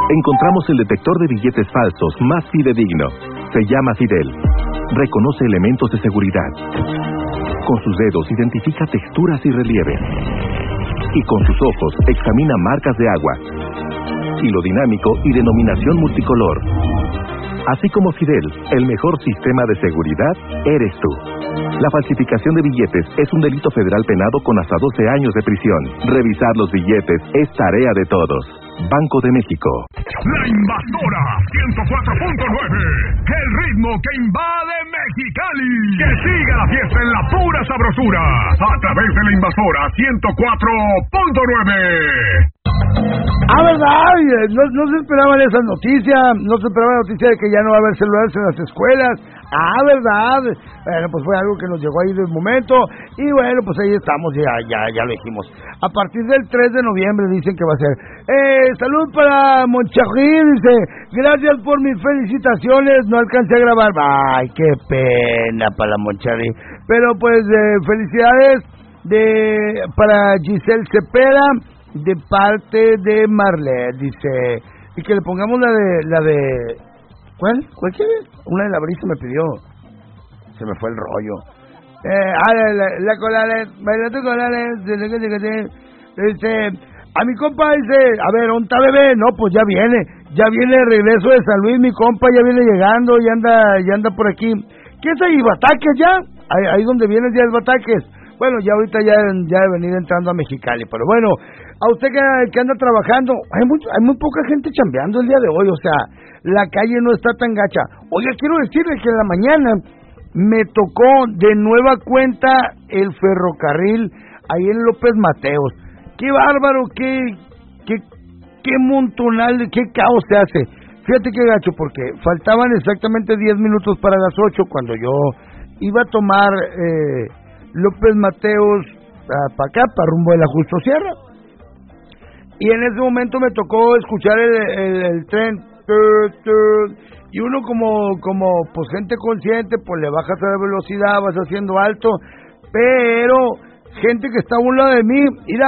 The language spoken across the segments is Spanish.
encontramos el detector de billetes falsos más fidedigno. Se llama Fidel. Reconoce elementos de seguridad. Con sus dedos identifica texturas y relieves. Y con sus ojos examina marcas de agua. Hilo dinámico y denominación multicolor. Así como Fidel, el mejor sistema de seguridad eres tú. La falsificación de billetes es un delito federal penado con hasta 12 años de prisión. Revisar los billetes es tarea de todos. Banco de México. La Invasora 104.9. El ritmo que invade Mexicali. Que siga la fiesta en la pura sabrosura. A través de la Invasora 104.9. ¿Verdad? No se esperaban esas noticias. No se esperaba la noticia de que ya no va a haber celulares en las escuelas. ¿Verdad? Bueno, pues fue algo que nos llegó ahí de momento. Y bueno, pues ahí estamos, ya lo dijimos. A partir del 3 de noviembre dicen que va a ser. Salud para Moncharí, dice. Gracias por mis felicitaciones. No alcancé a grabar. Ay, qué pena para Moncharí. Pero pues felicidades para Giselle Cepeda, de parte de Marlet, dice. Y que le pongamos la de ¿cuál quiere? Una de la brisa me pidió. Se me fue el rollo. La colales, bailando colales. Dice, a mi compa dice, a ver, ¿dónde está bebé? No, pues ya viene de regreso de San Luis, mi compa ya viene llegando, ya anda por aquí. ¿Qué es ahí, Bataques ya? Ahí donde vienes ya es Bataques. Bueno, ya ahorita ya de venir entrando a Mexicali, pero bueno, a usted que anda trabajando, hay muy poca gente chambeando el día de hoy, o sea, la calle no está tan gacha. Oiga, quiero decirle que en la mañana me tocó de nueva cuenta el ferrocarril ahí en López Mateos. Qué bárbaro, qué montonal, qué caos se hace. Fíjate qué gacho, porque faltaban exactamente 10 minutos para las 8 cuando yo iba a tomar López Mateos para acá, para rumbo de la Justo Sierra. Y en ese momento me tocó escuchar el tren. Y uno como pues gente consciente, pues le bajas a la velocidad, vas haciendo alto. Pero gente que está a un lado de mí, mira,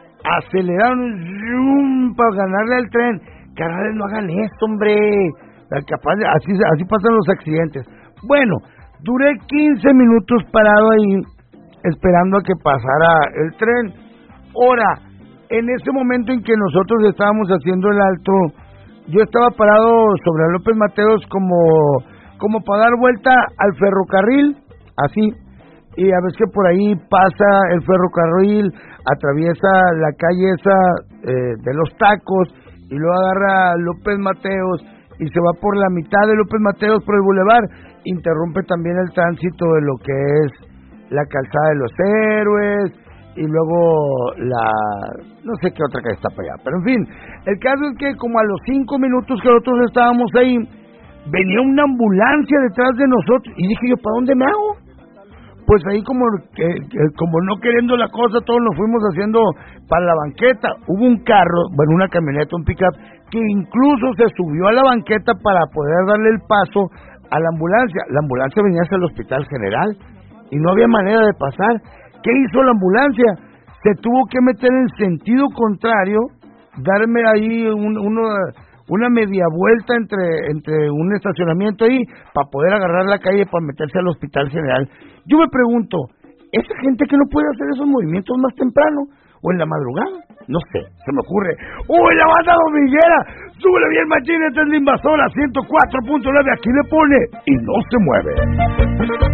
aceleraron para ganarle al tren. Carnales, no hagan esto, hombre. Capaz, así pasan los accidentes. Bueno, duré 15 minutos parado ahí, esperando a que pasara el tren. Ahora, en ese momento en que nosotros estábamos haciendo el alto, yo estaba parado sobre López Mateos como para dar vuelta al ferrocarril, así. Y a veces que por ahí pasa el ferrocarril, atraviesa la calle esa de los tacos, y luego agarra López Mateos y se va por la mitad de López Mateos por el bulevar, interrumpe también el tránsito de lo que es la calzada de los Héroes, y luego no sé qué otra calle está para allá, pero en fin, el caso es que como a los 5 minutos que nosotros estábamos ahí, venía una ambulancia detrás de nosotros, y dije yo, ¿para dónde me hago? Pues ahí como no queriendo la cosa, todos nos fuimos haciendo para la banqueta. Hubo un carro, bueno, una camioneta, un pick-up, que incluso se subió a la banqueta para poder darle el paso a la ambulancia. La ambulancia venía hacia el Hospital General y no había manera de pasar. ¿Qué hizo la ambulancia? Se tuvo que meter en sentido contrario, darme ahí una media vuelta entre un estacionamiento ahí para poder agarrar la calle para meterse al Hospital General. Yo me pregunto, ¿esa gente que no puede hacer esos movimientos más temprano o en la madrugada? No sé, se me ocurre. ¡Uy, la banda dominguera! ¡Súbele bien, machín! Esta es la Invasora 104.9. Aquí le pone y no se mueve.